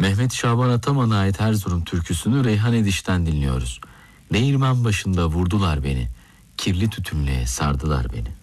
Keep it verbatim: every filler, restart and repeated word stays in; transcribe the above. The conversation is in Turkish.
Mehmet Şaban Ataman'a ait Erzurum türküsünü Reyhan Ediş'ten dinliyoruz. Değirmen başında vurdular beni, kirli tütünlüğe sardılar beni.